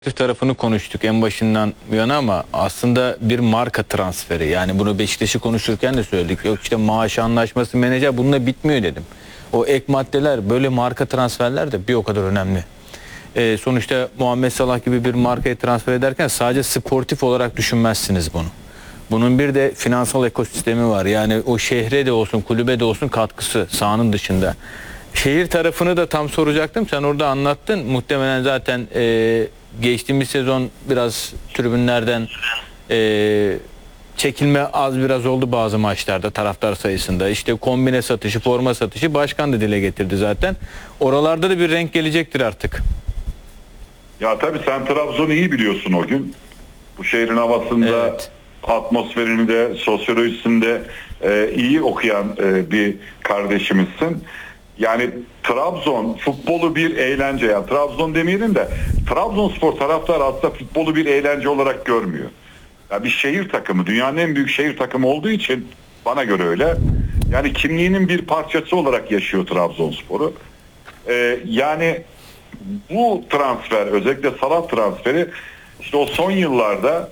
tarafını konuştuk en başından bu yana ama aslında bir marka transferi. Yani bunu Beşiktaş'ı konuşurken de söyledik. Yok işte maaş anlaşması, menajer, bununla bitmiyor dedim. O ek maddeler, böyle marka transferler de bir o kadar önemli. Sonuçta Muhammed Salah gibi bir markayı transfer ederken sadece sportif olarak düşünmezsiniz bunu. Bunun bir de finansal ekosistemi var. Yani o şehre de olsun, kulübe de olsun katkısı sahanın dışında. Şehir tarafını da tam soracaktım. Sen orada anlattın. Muhtemelen zaten geçtiğimiz sezon biraz tribünlerden çekilme az biraz oldu bazı maçlarda taraftar sayısında. İşte kombine satışı, forma satışı başkan da dile getirdi zaten. Oralarda da bir renk gelecektir artık. Ya tabii sen Trabzon'u iyi biliyorsun o gün. Bu şehrin havasında, evet, atmosferini de, sosyolojisini de iyi okuyan bir kardeşimizsin. Yani Trabzon futbolu bir eğlence, ya Trabzon demeyelim de Trabzonspor taraftarı aslında futbolu bir eğlence olarak görmüyor. Ya bir şehir takımı, dünyanın en büyük şehir takımı olduğu için bana göre öyle. Yani kimliğinin bir parçası olarak yaşıyor Trabzonspor'u. Yani bu transfer, özellikle Salah transferi, işte o son yıllarda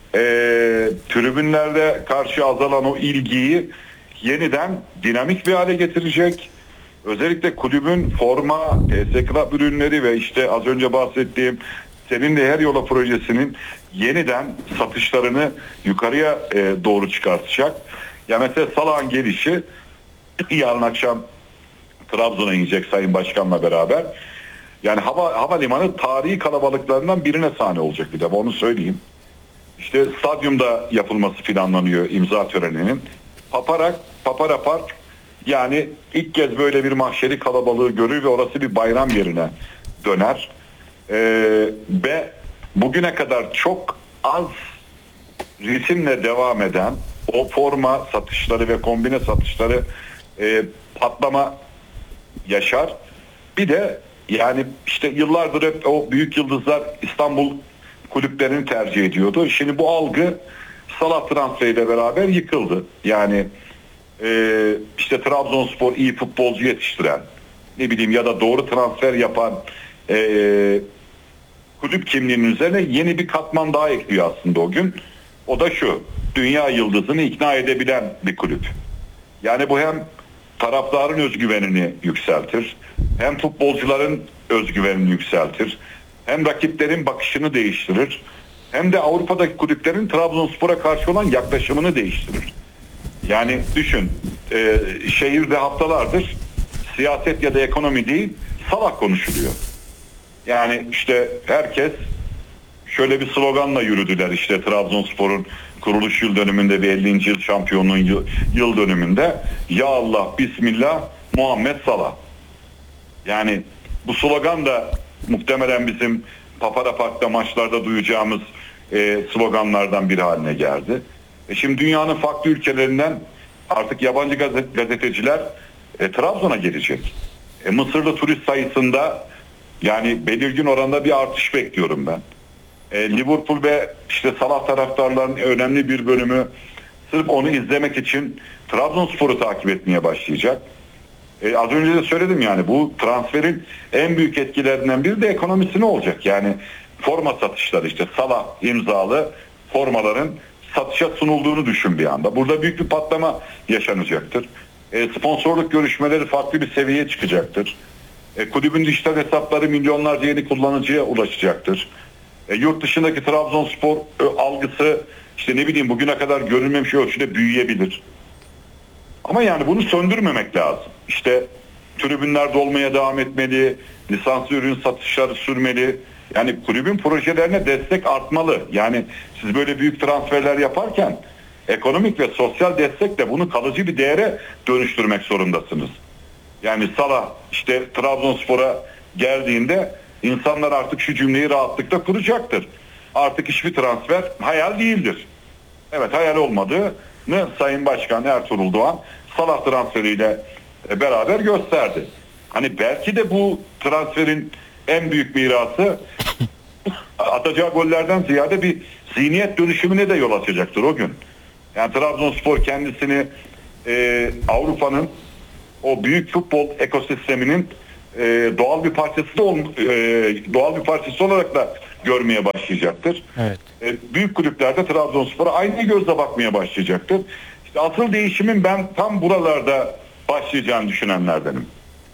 tribünlerde karşı azalan o ilgiyi yeniden dinamik bir hale getirecek. Özellikle kulübün forma, TS Club ürünleri ve işte az önce bahsettiğim senin de her yola projesinin yeniden satışlarını yukarıya doğru çıkartacak. Ya mesela Salah'ın gelişi yarın akşam Trabzon'a inecek Sayın Başkan'la beraber. Yani havalimanı tarihi kalabalıklarından birine sahne olacak, bir de onu söyleyeyim. İşte stadyumda yapılması planlanıyor imza töreninin. Papara Park, yani ilk kez böyle bir mahşeri kalabalığı görür ve orası bir bayram yerine döner. Ve bugüne kadar çok az ritimle devam eden o forma satışları ve kombine satışları patlama yaşar. Bir de yani işte yıllardır hep o büyük yıldızlar İstanbul kulüplerini tercih ediyordu. Şimdi bu algı Salah transferiyle beraber yıkıldı. Yani işte Trabzonspor iyi futbolcu yetiştiren, ne bileyim, ya da doğru transfer yapan kulüp kimliğinin üzerine yeni bir katman daha ekliyor aslında o gün. O da şu: dünya yıldızını ikna edebilen bir kulüp. Yani bu hem taraftarın özgüvenini yükseltir, hem futbolcuların özgüvenini yükseltir, hem rakiplerin bakışını değiştirir, hem de Avrupa'daki kulüplerin Trabzonspor'a karşı olan yaklaşımını değiştirir. Yani düşün, şehirde haftalardır siyaset ya da ekonomi değil, Salah konuşuluyor. Yani işte herkes şöyle bir sloganla yürüdüler, işte Trabzonspor'un kuruluş yıl dönümünde ve 50. yıl şampiyonluğun yıl dönümünde: ya Allah, Bismillah, Muhammed Salah. Yani bu slogan da muhtemelen bizim Papara Park'ta maçlarda duyacağımız sloganlardan biri haline geldi. Şimdi dünyanın farklı ülkelerinden artık yabancı gazeteciler Trabzon'a gelecek. Mısırlı turist sayısında yani belirgin oranda bir artış bekliyorum ben. Liverpool ve işte Salah taraftarlarının önemli bir bölümü sırf onu izlemek için Trabzonspor'u takip etmeye başlayacak. Az önce de söyledim, yani bu transferin en büyük etkilerinden biri de ekonomisi ne olacak? Yani forma satışları, işte Salah imzalı formaların satışa sunulduğunu düşün bir anda. Burada büyük bir patlama yaşanacaktır. Sponsorluk görüşmeleri farklı bir seviyeye çıkacaktır. Kulübün dijital hesapları milyonlarca yeni kullanıcıya ulaşacaktır. Yurt dışındaki Trabzonspor algısı, işte ne bileyim, bugüne kadar görülmemiş ölçüde büyüyebilir. Ama yani bunu söndürmemek lazım. İşte tribünler dolmaya devam etmeli, lisanslı ürün satışları sürmeli. Yani kulübün projelerine destek artmalı. Yani siz böyle büyük transferler yaparken ekonomik ve sosyal destekle bunu kalıcı bir değere dönüştürmek zorundasınız. Yani Salah işte Trabzonspor'a geldiğinde insanlar artık şu cümleyi rahatlıkla kuracaktır: artık hiçbir transfer hayal değildir. Evet, hayal olmadığını Sayın Başkan Ertuğrul Doğan Salah transferiyle beraber gösterdi. Hani belki de bu transferin en büyük mirası atacağı gollerden ziyade bir zihniyet dönüşümüne de yol açacaktır o gün. Yani Trabzonspor kendisini Avrupa'nın o büyük futbol ekosisteminin doğal bir parçası da doğal bir parçası olarak da görmeye başlayacaktır. Evet. Büyük kulüplerde Trabzonspor'a aynı gözle bakmaya başlayacaktır. İşte asıl değişimin ben tam buralarda başlayacağını düşünenlerdenim.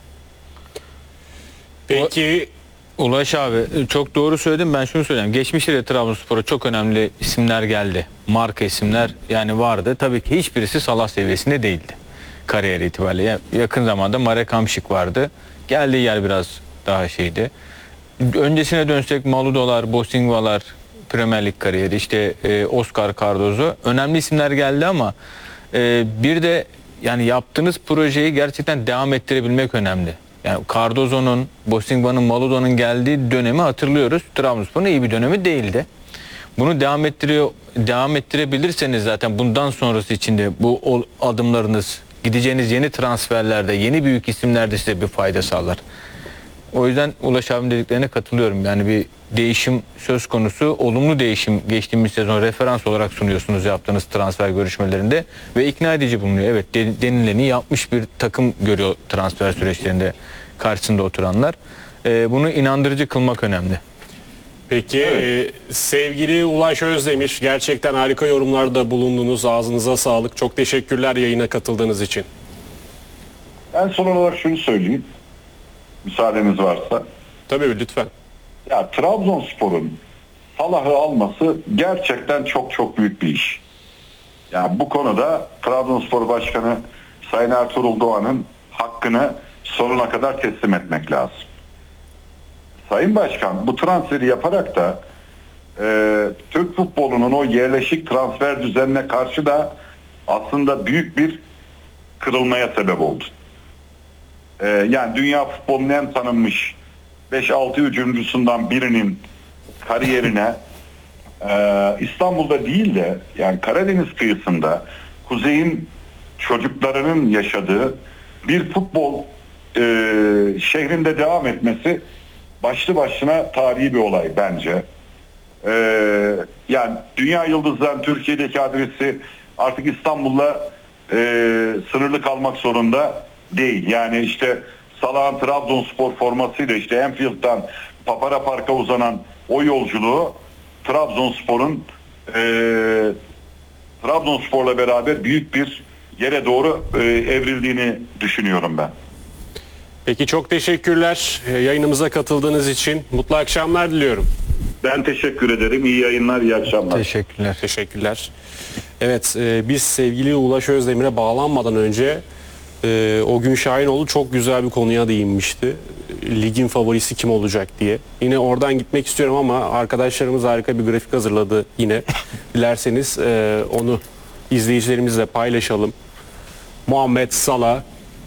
Peki Ulaş abi çok doğru söyledin. Ben şunu söyleyeyim. Geçmişte de Trabzonspor'a çok önemli isimler geldi. Marka isimler yani vardı. Tabii ki hiçbirisi Salah seviyesinde değildi. Kariyer itibariyle. Yakın zamanda Marek Hamšík vardı. Geldiği yer biraz daha şeydi. Öncesine dönsek Maludolar, Bosingvalar, Premier Lig kariyeri, işte Oscar Cardozo. Önemli isimler geldi ama bir de yani yaptığınız projeyi gerçekten devam ettirebilmek önemli. Yani Cardozo'nun, Bosingva'nın, Maludo'nun geldiği dönemi hatırlıyoruz. Trabzonspor'un iyi bir dönemi değildi. Bunu devam ettirebilirseniz zaten bundan sonrası için de bu adımlarınız, gideceğiniz yeni transferlerde, yeni büyük isimlerde size bir fayda sağlar. O yüzden Ulaş abim dediklerine katılıyorum. Yani bir değişim söz konusu, olumlu değişim geçtiğimiz sezon referans olarak sunuyorsunuz yaptığınız transfer görüşmelerinde ve ikna edici bulunuyor. Evet, denileni yapmış bir takım görüyor transfer süreçlerinde karşısında oturanlar. Bunu inandırıcı kılmak önemli. Peki sevgili Ulaş Özdemir, gerçekten harika yorumlarda bulundunuz. Ağzınıza sağlık. Çok teşekkürler yayına katıldığınız için. Ben son olarak şunu söyleyeyim. Müsaadeniz varsa. Tabii lütfen. Ya Trabzonspor'un Salah'ı alması gerçekten çok çok büyük bir iş. Yani bu konuda Trabzonspor Başkanı Sayın Ertuğrul Doğan'ın hakkını sonuna kadar teslim etmek lazım. Sayın Başkan bu transferi yaparak da Türk futbolunun o yerleşik transfer düzenine karşı da aslında büyük bir kırılmaya sebep oldu. Yani dünya futbolunun en tanınmış 5-6 hücumcusundan birinin kariyerine İstanbul'da değil de yani Karadeniz kıyısında kuzeyin çocuklarının yaşadığı bir futbol şehrinde devam etmesi başlı başına tarihi bir olay bence. Yani dünya yıldızların Türkiye'deki adresi artık İstanbul'la sınırlı kalmak zorunda değil. Yani işte Salah'ın Trabzonspor formasıyla işte Enfield'dan Papara Park'a uzanan o yolculuğu Trabzonspor'la beraber büyük bir yere doğru evrildiğini düşünüyorum ben. Peki çok teşekkürler yayınımıza katıldığınız için. Mutlu akşamlar diliyorum. Ben teşekkür ederim. İyi yayınlar, iyi akşamlar. Teşekkürler. Teşekkürler. Evet, biz sevgili Ulaş Özdemir'e bağlanmadan önce o gün Şahinoğlu çok güzel bir konuya değinmişti. Ligin favorisi kim olacak diye. Yine oradan gitmek istiyorum ama arkadaşlarımız harika bir grafik hazırladı yine. Dilerseniz onu izleyicilerimizle paylaşalım. Muhammed Salah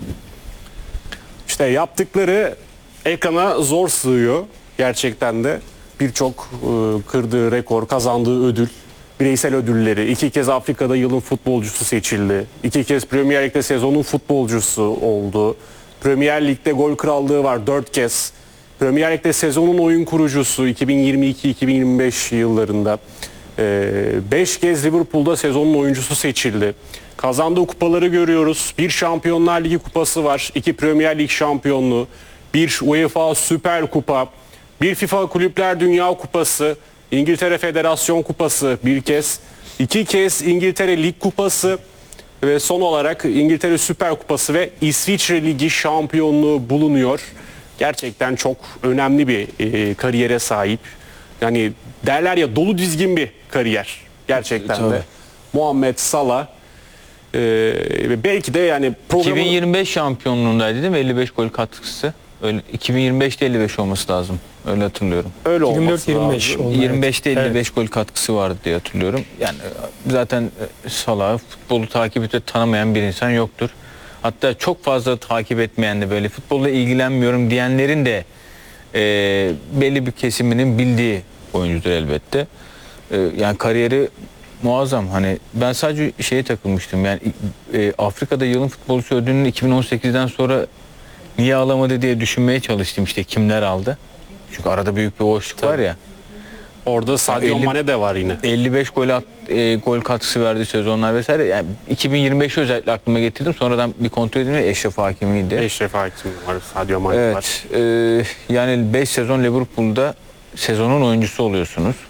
işte yaptıkları ekrana zor sığıyor gerçekten de. Birçok kırdığı rekor, kazandığı ödül, bireysel ödülleri, 2 kez Afrika'da yılın futbolcusu seçildi. 2 kez Premier Lig'de sezonun futbolcusu oldu. Premier Lig'de gol krallığı var 4 kez. Premier Lig'de sezonun oyun kurucusu 2022-2025 yıllarında. 5 kez Liverpool'da sezonun oyuncusu seçildi. Kazandığı kupaları görüyoruz. Bir Şampiyonlar Ligi kupası var. 2 Premier Lig şampiyonluğu. Bir UEFA Süper Kupa. Bir FIFA Kulüpler Dünya Kupası. İngiltere Federasyon Kupası bir kez. 2 kez İngiltere Lig Kupası. Ve son olarak İngiltere Süper Kupası ve İsviçre Ligi şampiyonluğu bulunuyor. Gerçekten çok önemli bir kariyere sahip. Yani derler ya dolu dizgin bir kariyer. Gerçekten Tabii. de. Muhammed Salah belki de yani programı... 2025 şampiyonluğundaydı değil mi? 55 gol katkısı. Öyle 2025'te 55 olması lazım. Öyle hatırlıyorum. Öyle olması 24-25 lazım. oldu. 25'te 55 Evet. gol katkısı vardı diye hatırlıyorum. Yani zaten Salah futbolu takip edip tanımayan bir insan yoktur. Hatta çok fazla takip etmeyen de böyle futbolla ilgilenmiyorum diyenlerin de belli bir kesiminin bildiği oyuncudur elbette. Yani kariyeri muazzam. Hani ben sadece şeye takılmıştım. Yani Afrika'da yılın futbolcusu ödülünü 2018'den sonra niye alamadı diye düşünmeye çalıştım, işte kimler aldı. Çünkü arada büyük bir boşluk var ya. Orada Sadio 50 Mane de var yine. 55 gol katkısı verdiği sezonlar vesaire. Yani 2025 özellikle aklıma getirdim. Sonradan bir kontrol edeyim. Eşref Hakimi'ydi. Eşref Hakimi var, Sadio Mane var. Evet. Yani 5 sezon Liverpool'da sezonun oyuncusu oluyorsunuz.